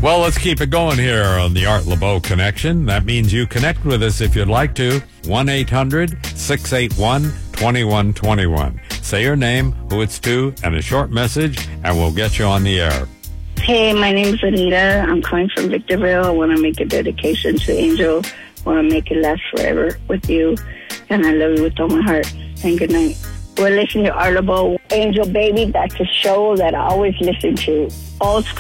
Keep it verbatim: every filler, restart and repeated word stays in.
Well, let's keep it going here on the Art LeBeau Connection. That means you connect with us if you'd like to. one eight hundred six eight one two one two one. Say your name, who it's to, and a short message, and we'll get you on the air. Hey, my name is Anita. I'm calling from Victorville. I want to make a dedication to Angel. I want to make it last forever with you. And I love you with all my heart. And good night. We're listening to Art LeBeau. Angel Baby, that's a show that I always listen to. Old school.